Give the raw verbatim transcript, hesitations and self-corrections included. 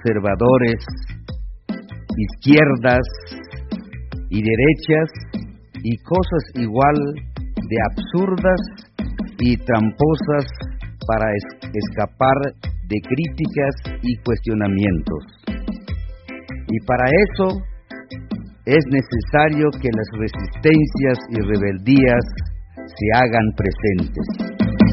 conservadores, izquierdas y derechas, y cosas igual de absurdas y tramposas para es- escapar de críticas y cuestionamientos. Y para eso es necesario que las resistencias y rebeldías se hagan presentes.